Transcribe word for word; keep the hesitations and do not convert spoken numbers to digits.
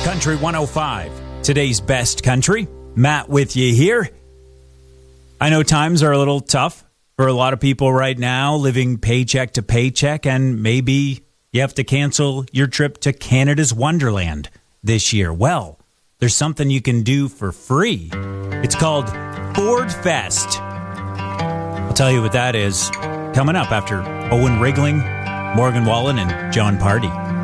Country one oh five, today's best country. Matt with you here. I know times are a little tough for a lot of people right now, living paycheck to paycheck, and maybe you have to cancel your trip to Canada's Wonderland this year. Well, there's something you can do for free. It's called Ford Fest. I'll tell you what that is coming up after Owen Rigling, Morgan Wallen, and John Party.